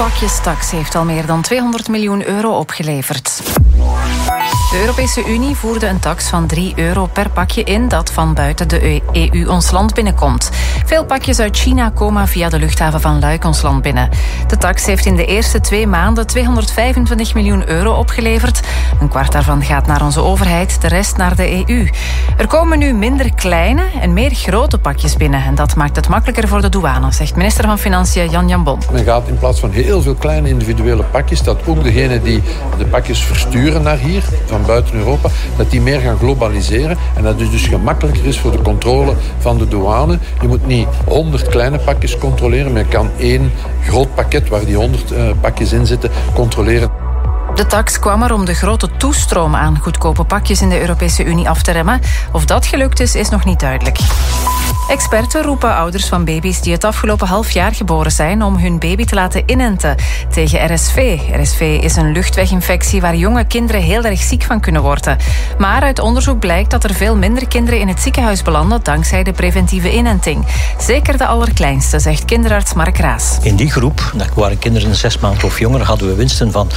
pakjestax heeft al meer dan 200 miljoen euro opgeleverd. De Europese Unie voerde een tax van €3 per pakje in dat van buiten de EU ons land binnenkomt. Veel pakjes uit China komen via de luchthaven van Luik ons land binnen. De tax heeft in de eerste 2 maanden 225 miljoen euro opgeleverd. Een kwart daarvan gaat naar onze overheid, de rest naar de EU. Er komen nu minder kleine en meer grote pakjes binnen. En dat maakt het makkelijker voor de douane, zegt minister van Financiën Jan Jambon. Men gaat in plaats van heel veel kleine individuele pakjes, dat ook degenen die de pakjes versturen naar hier, van buiten Europa, dat die meer gaan globaliseren en dat het dus gemakkelijker is voor de controle van de douane. Je moet niet 100 kleine pakjes controleren, maar je kan 1 groot pakket waar die 100 pakjes in zitten controleren. De tax kwam er om de grote toestroom aan goedkope pakjes in de Europese Unie af te remmen. Of dat gelukt is nog niet duidelijk. Experten roepen ouders van baby's die het afgelopen half jaar geboren zijn om hun baby te laten inenten tegen RSV. RSV is een luchtweginfectie waar jonge kinderen heel erg ziek van kunnen worden. Maar uit onderzoek blijkt dat er veel minder kinderen in het ziekenhuis belanden dankzij de preventieve inenting. Zeker de allerkleinste, zegt kinderarts Mark Raas. In die groep, dat waren kinderen 6 maanden of jonger, hadden we winsten van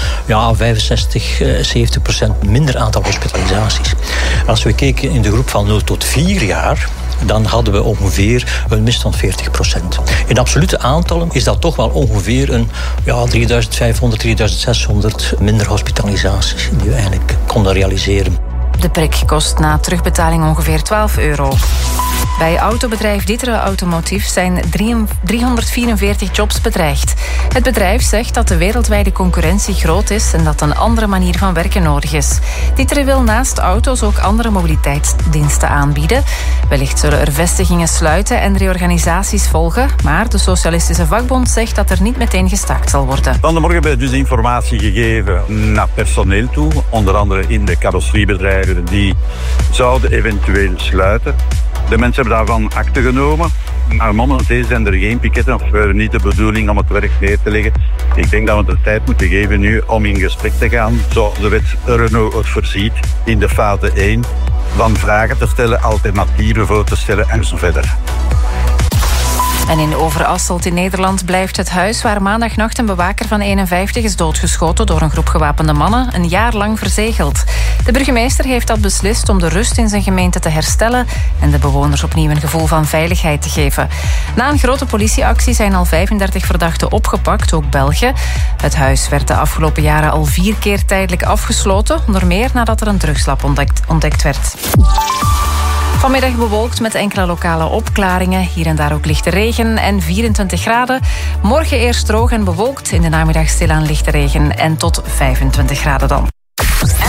65-70% minder aantal hospitalisaties. Als we keken in de groep van 0 tot 4 jaar... dan hadden we ongeveer een winst van 40%. In absolute aantallen is dat toch wel ongeveer een 3500, 3600 minder hospitalisaties die we eigenlijk konden realiseren. De prik kost na terugbetaling ongeveer €12. Bij autobedrijf D'Ieteren Automotief zijn 344 jobs bedreigd. Het bedrijf zegt dat de wereldwijde concurrentie groot is en dat een andere manier van werken nodig is. D'Ieteren wil naast auto's ook andere mobiliteitsdiensten aanbieden. Wellicht zullen er vestigingen sluiten en reorganisaties volgen, maar de Socialistische Vakbond zegt dat er niet meteen gestaakt zal worden. Van de morgen hebben we dus informatie gegeven naar personeel toe, onder andere in de carrosseriebedrijven die zouden eventueel sluiten. De mensen hebben daarvan akte genomen, maar momenteel zijn er geen piketten of niet de bedoeling om het werk neer te leggen. Ik denk dat we de tijd moeten geven nu om in gesprek te gaan, zoals de wet Renault het voorziet in de fase 1, van vragen te stellen, alternatieven voor te stellen en zo verder. En in Overasselt in Nederland blijft het huis waar maandagnacht een bewaker van 51 is doodgeschoten door een groep gewapende mannen een jaar lang verzegeld. De burgemeester heeft dat beslist om de rust in zijn gemeente te herstellen en de bewoners opnieuw een gevoel van veiligheid te geven. Na een grote politieactie zijn al 35 verdachten opgepakt, ook Belgen. Het huis werd de afgelopen jaren al 4 keer tijdelijk afgesloten, onder meer nadat er een drugslab ontdekt werd. Vanmiddag bewolkt met enkele lokale opklaringen. Hier en daar ook lichte regen en 24 graden. Morgen eerst droog en bewolkt. In de namiddag stilaan lichte regen en tot 25 graden dan.